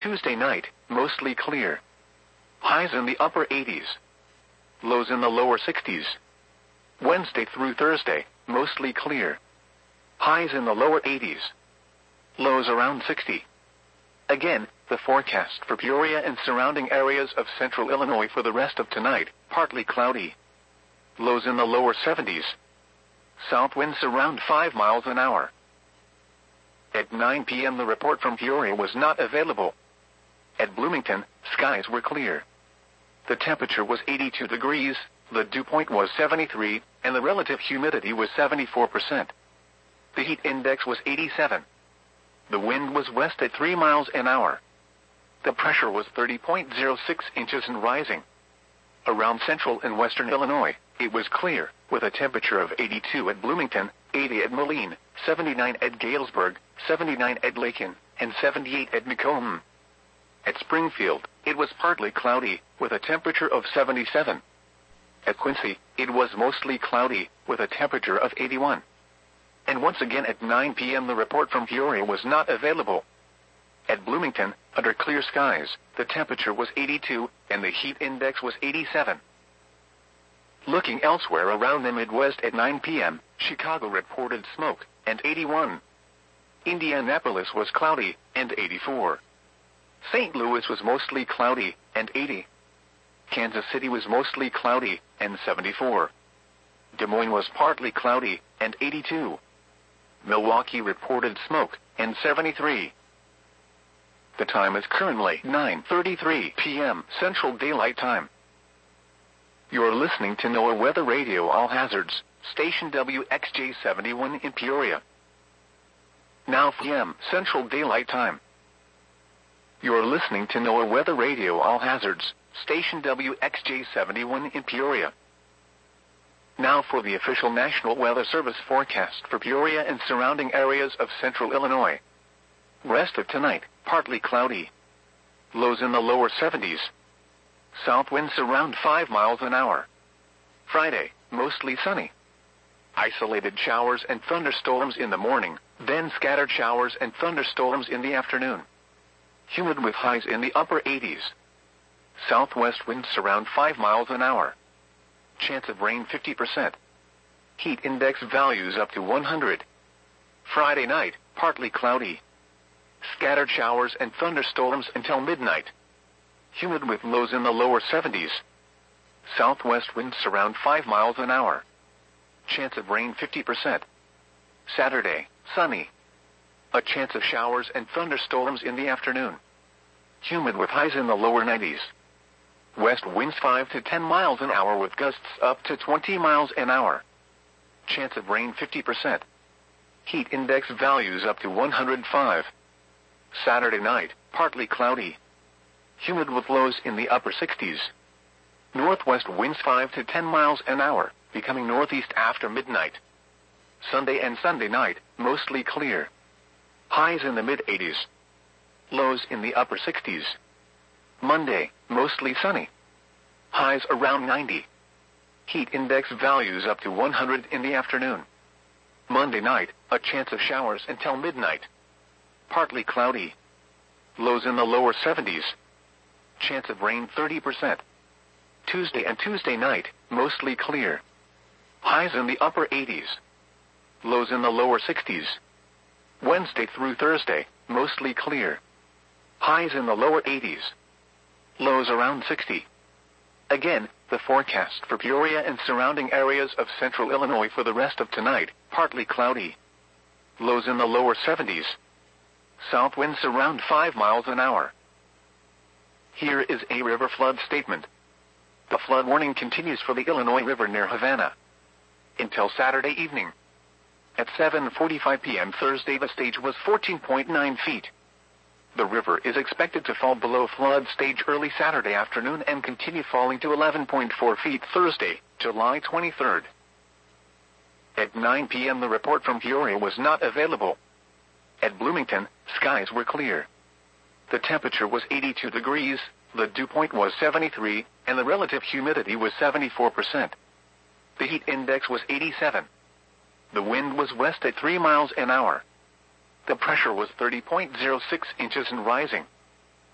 Tuesday night, mostly clear. Highs in the upper 80s. Lows in the lower 60s. Wednesday through Thursday, mostly clear. Highs in the lower 80s. Lows around 60. Again, the forecast for Peoria and surrounding areas of central Illinois for the rest of tonight, partly cloudy. Lows in the lower 70s. South winds around 5 miles an hour. At 9 p.m. the report from Peoria was not available. At Bloomington, skies were clear. The temperature was 82 degrees, the dew point was 73, and the relative humidity was 74%. The heat index was 87. The wind was west at 3 miles an hour. The pressure was 30.06 inches and rising. Around central and western Illinois, it was clear, with a temperature of 82 at Bloomington, 80 at Moline, 79 at Galesburg, 79 at Lakin, and 78 at Macomb. At Springfield, it was partly cloudy, with a temperature of 77. At Quincy, it was mostly cloudy, with a temperature of 81. And once again at 9 p.m. the report from Peoria was not available. At Bloomington, under clear skies, the temperature was 82, and the heat index was 87. Looking elsewhere around the Midwest at 9 p.m., Chicago reported smoke, and 81. Indianapolis was cloudy, and 84. St. Louis was mostly cloudy, and 80. Kansas City was mostly cloudy, and 74. Des Moines was partly cloudy, and 82. Milwaukee reported smoke, and 73. The time is currently 9:33 p.m. Central Daylight Time. You're listening to NOAA Weather Radio All Hazards, station WXJ71 in Peoria. Now p.m. Central Daylight Time. You're listening to NOAA Weather Radio All Hazards, station WXJ71 in Peoria. Now for the official National Weather Service forecast for Peoria and surrounding areas of central Illinois. Rest of tonight, partly cloudy. Lows in the lower 70s. South winds around 5 miles an hour. Friday, mostly sunny. Isolated showers and thunderstorms in the morning, then scattered showers and thunderstorms in the afternoon. Humid with highs in the upper 80s. Southwest winds around 5 miles an hour. Chance of rain 50%. Heat index values up to 100. Friday night, partly cloudy. Scattered showers and thunderstorms until midnight. Humid with lows in the lower 70s. Southwest winds around 5 miles an hour. Chance of rain 50%. Saturday, sunny. A chance of showers and thunderstorms in the afternoon. Humid with highs in the lower 90s. West winds 5 to 10 miles an hour with gusts up to 20 miles an hour. Chance of rain 50%. Heat index values up to 105. Saturday night, partly cloudy. Humid with lows in the upper 60s. Northwest winds 5 to 10 miles an hour, becoming northeast after midnight. Sunday and Sunday night, mostly clear. Highs in the mid-80s. Lows in the upper 60s. Monday, mostly sunny. Highs around 90. Heat index values up to 100 in the afternoon. Monday night, a chance of showers until midnight. Partly cloudy. Lows in the lower 70s. Chance of rain 30%. Tuesday and Tuesday night, mostly clear. Highs in the upper 80s. Lows in the lower 60s. Wednesday through Thursday, mostly clear. Highs in the lower 80s. Lows around 60. Again, the forecast for Peoria and surrounding areas of central Illinois for the rest of tonight, partly cloudy. Lows in the lower 70s. South winds around 5 miles an hour. Here is a river flood statement. The flood warning continues for the Illinois River near Havana until Saturday evening. At 7:45 p.m. Thursday, the stage was 14.9 feet. The river is expected to fall below flood stage early Saturday afternoon and continue falling to 11.4 feet Thursday, July 23rd. At 9 p.m. the report from Peoria was not available. At Bloomington, skies were clear. The temperature was 82 degrees, the dew point was 73, and the relative humidity was 74%. The heat index was 87. The wind was west at 3 miles an hour. The pressure was 30.06 inches and rising.